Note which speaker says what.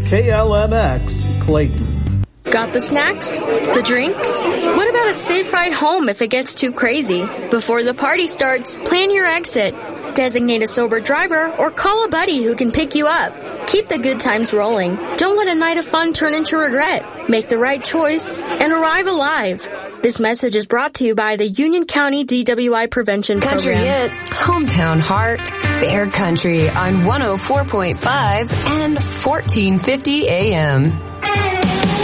Speaker 1: KLMX, Clayton.
Speaker 2: Got the snacks? The drinks? What about a safe ride home if it gets too crazy? Before the party starts, plan your exit. Designate a sober driver or call a buddy who can pick you up. Keep the good times rolling. Don't let a night of fun turn into regret. Make the right choice and arrive alive. This message is brought to you by the Union County DWI Prevention
Speaker 3: Country
Speaker 2: Program.
Speaker 3: Hits, Hometown Heart, Bear Country on 104.5 and 1450 AM.